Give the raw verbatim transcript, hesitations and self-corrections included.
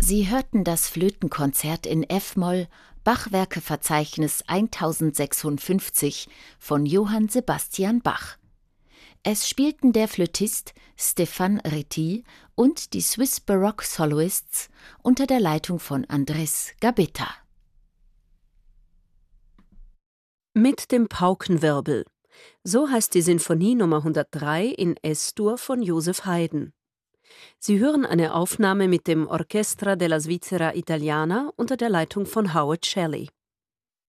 Sie hörten das Flötenkonzert in F-Moll, Bachwerkeverzeichnis tausendsechsundfünfzig von Johann Sebastian Bach. Es spielten der Flötist Stéphane Retty und die Swiss Baroque Soloists unter der Leitung von Andrés Gabetta. Mit dem Paukenwirbel. So heißt die Sinfonie Nummer hundertdrei in Es-Dur von Joseph Haydn. Sie hören eine Aufnahme mit dem Orchestra della Svizzera Italiana unter der Leitung von Howard Shelley.